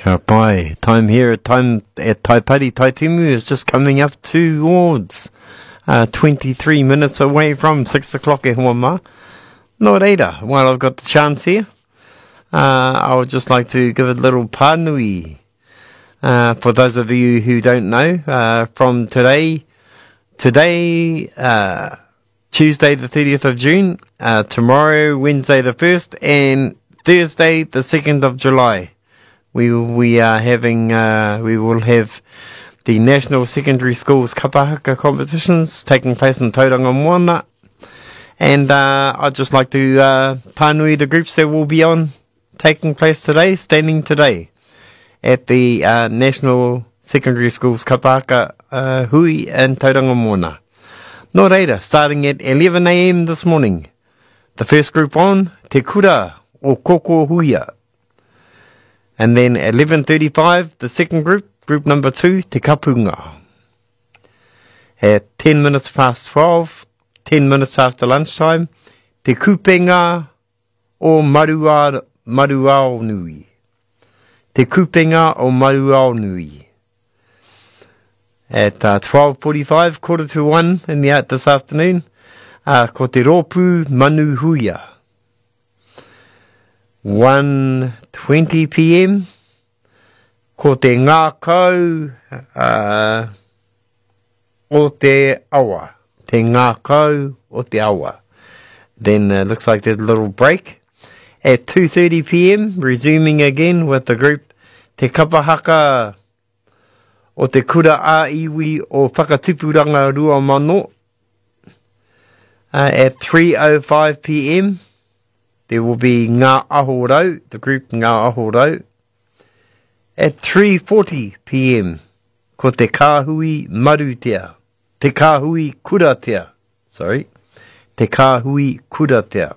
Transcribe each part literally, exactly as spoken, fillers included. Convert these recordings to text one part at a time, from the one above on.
Ka pai. Time here at time at Taipari Taitimu is just coming up towards uh, twenty-three minutes away from six o'clock e Huama. No reira. While I've got the chance here, uh, I would just like to give a little pānui. Uh, for those of you who don't know, uh, from today, today, uh, Tuesday the thirtieth of June, uh, tomorrow, Wednesday the first, and Thursday the second of July, we we are having, uh, we will have the National Secondary Schools Kapahaka competitions taking place in Tauranga Moana. And uh, I'd just like to uh, pānui the groups that will be on taking place today, standing today at the uh, National Secondary Schools Kapahaka uh, Hui and Tauranga Moana. No reira, starting at eleven a m this morning. The first group on, Te Kura o Koko Huia. And then at eleven thirty-five, the second group, group number two, Te Kapunga. At ten minutes past twelve, ten minutes after lunchtime, Te Kupenga o Marua, Maruao Nui. Te Kupenga o Maruao Nui. At uh, twelve forty-five, quarter to one in the out this afternoon, uh, ko Te Ropu Manu Huia. one twenty p m, ko Te Ngā Kau uh, o Te Awa. Te Ngā Kau o Te Awa. Then it uh, looks like there's a little break. At two thirty p m, resuming again with the group Te Kapahaka o Te Kura a Iwi o Whakatupuranga Rua Mano. Uh, at three oh five p m, there will be Ngā Aho Rau, the group Ngā Aho Rau. At three forty p m, ko Te Kāhui Marutea. Te Kāhui Kuratea. Sorry. Te Kāhui Kuratea.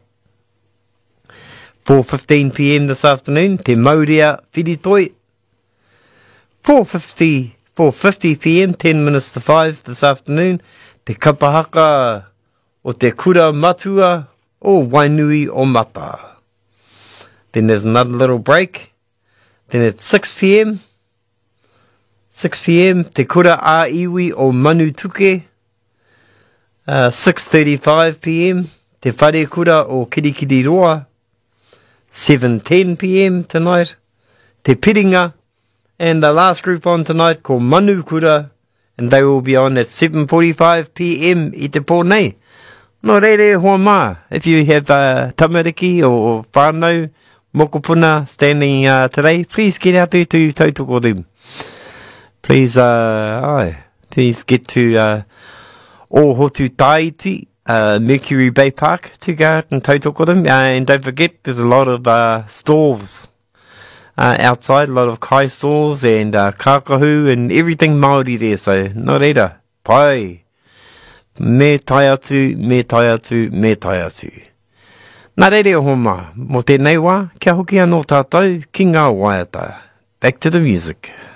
four fifteen p m this afternoon, Te Maurea Whiritoi. four fifty p m, ten minutes to five this afternoon, Te Kapahaka o Te Kura Matua o Wainui o Mapa. Then there's another little break. Then at six p m, six p m, Te Kura a Iwi o Manutuke. Uh, six thirty-five p m, Te Whare Kura o Kirikiriroa. seven ten p m tonight, Te Piringa. And the last group on tonight called Manu Kura, and they will be on at seven forty-five p m i te pōnei. No reire hoa mā. If you have uh, tamariki or whānau, mokopuna standing uh, today, please get out there to tautoko them. Please, uh, aye, please get to uh, Ohotu Taiti, uh, Mercury Bay Park to go out and tautoko them. Uh, and don't forget, there's a lot of uh, stalls uh, outside, a lot of kai stalls and uh, kakahu and everything Māori there. So, no reira, pai. Me tai atu, me tai atu, me tai atu. Nā reire o homa, mo tēnei wā, kia hoki anō tātou, ki ngā waiata. Back to the music.